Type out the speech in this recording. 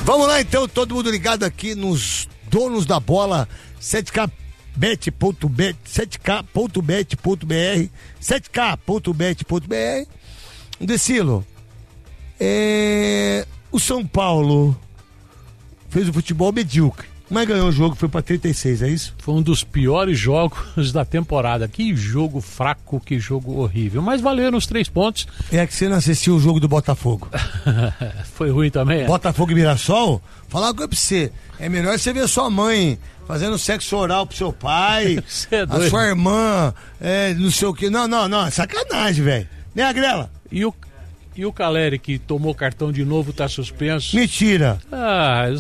Vamos lá então, todo mundo ligado aqui nos donos da bola, 7kbet.bet, 7k.bet.br, 7k.bet.br. Decilo, o São Paulo fez o futebol medíocre, mas ganhou o jogo, foi pra 36, é isso? Foi um dos piores jogos da temporada. Que jogo fraco, que jogo horrível. Mas valeram os 3 pontos. É que você não assistiu o jogo do Botafogo. Foi ruim também, é? Botafogo e Mirassol? Falar uma coisa pra você. É melhor você ver sua mãe fazendo sexo oral pro seu pai, a sua irmã, não sei o que. Não, é sacanagem, velho. Né, Agrela? E o Caleri, que tomou cartão de novo, tá suspenso? Mentira.